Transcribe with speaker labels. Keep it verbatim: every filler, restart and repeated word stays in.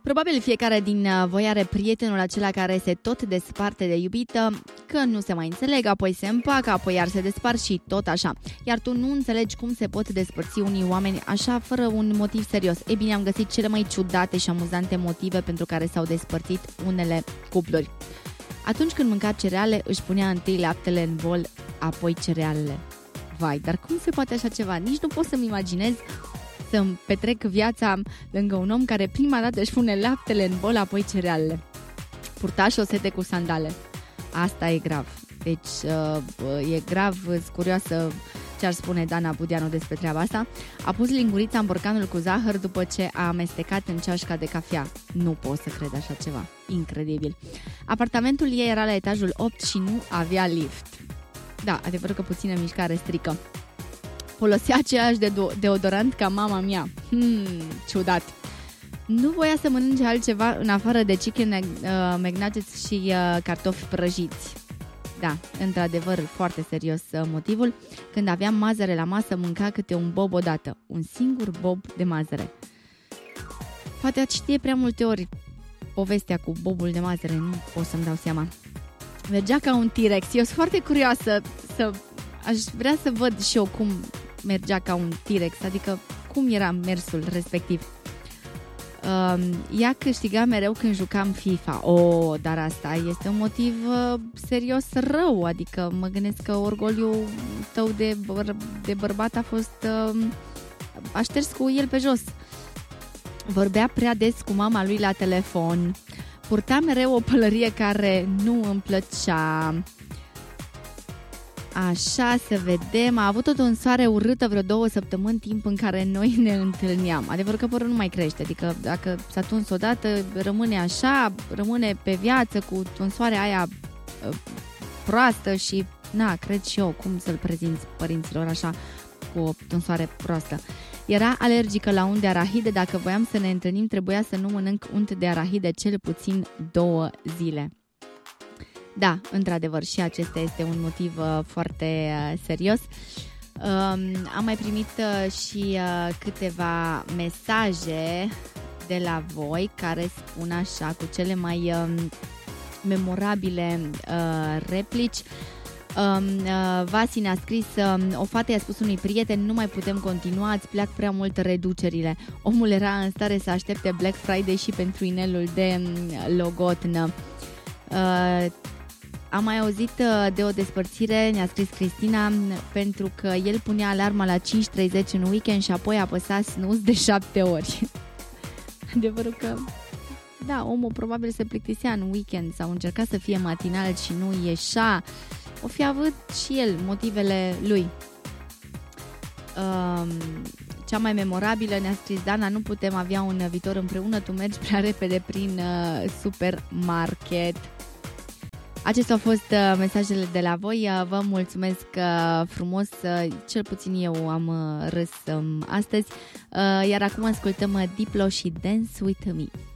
Speaker 1: Probabil fiecare din voi are prietenul acela care se tot desparte de iubită, că nu se mai înțeleg, apoi se împacă, apoi iar se despart și tot așa. Iar tu nu înțelegi cum se pot despărți unii oameni așa fără un motiv serios. Ei bine, am găsit cele mai ciudate și amuzante motive pentru care s-au despărțit unele cupluri. Atunci când mânca cereale, își punea întâi laptele în bol, apoi cerealele. Vai, dar cum se poate așa ceva? Nici nu pot să-mi imaginez să-mi petrec viața lângă un om care prima dată își pune laptele în bol, apoi cerealele. Purta șosete cu sandale. Asta e grav. Deci e grav, sunt curioasă ce ar spune Dana Budeanu despre treaba asta. A pus lingurița în borcanul cu zahăr după ce a amestecat în ceașca de cafea. Nu pot să cred așa ceva. Incredibil. Apartamentul ei era la etajul opt și nu avea lift. Da, adevărul că puțină mișcare strică. Folosea aceeași de deodorant ca mama mea. Hmm, ciudat. Nu voia să mănânce altceva în afară de chicken uh, McNuggets și uh, cartofi prăjiți. Da, într-adevăr, foarte serios uh, motivul. Când aveam mazăre la masă, mânca câte un bob odată. Un singur bob de mazăre. Poate știe prea multe ori povestea cu bobul de mazăre, nu pot să-mi dau seama. Mergea ca un T-Rex. Eu sunt foarte curioasă să... Aș vrea să văd și eu cum mergea ca un T-Rex, adică cum era mersul respectiv. Uh, ea câștiga mereu când jucam FIFA. Oh, dar asta este un motiv uh, serios rău, adică mă gândesc că orgoliul tău de, băr- de bărbat a fost uh, a șters cu el pe jos. Vorbea prea des cu mama lui la telefon. Purta mereu o pălărie care nu îmi plăcea. Așa, să vedem. A avut o tunsoare urâtă vreo două săptămâni, timp în care noi ne întâlneam. Adevărul că părul nu mai crește, adică dacă s-a tuns odată, rămâne așa, rămâne pe viață cu tunsoarea aia uh, proastă și, na, cred și eu cum să-l prezinți părinților așa cu o tunsoare proastă. Era alergică la unt de arahide, dacă voiam să ne întâlnim, trebuia să nu mănânc unt de arahide cel puțin două zile. Da, într-adevăr, și acesta este un motiv uh, foarte uh, serios. Uh, am mai primit uh, și uh, câteva mesaje de la voi care spun așa, cu cele mai uh, memorabile uh, replici. Uh, uh, Vasi ne-a scris, uh, o fată i-a spus unui prieten, nu mai putem continua, îți plac prea mult reducerile. Omul era în stare să aștepte Black Friday și pentru inelul de um, logotnă. Uh, Am mai auzit de o despărțire, ne-a scris Cristina, pentru că el punea alarma la cinci treizeci în weekend și apoi apăsa snooze de șapte ori. Adevărul că, da, omul probabil se plictisea în weekend sau încerca să fie matinal și nu ieșea. O fi avut și el motivele lui. Um, cea mai memorabilă, ne-a scris Dana, nu putem avea un viitor împreună, tu mergi prea repede prin uh, supermarket. Acestea au fost uh, mesajele de la voi. Uh, vă mulțumesc uh, frumos. Uh, cel puțin eu am uh, râs um, astăzi. Uh, iar acum ascultăm uh, Diplo și Dance With Me.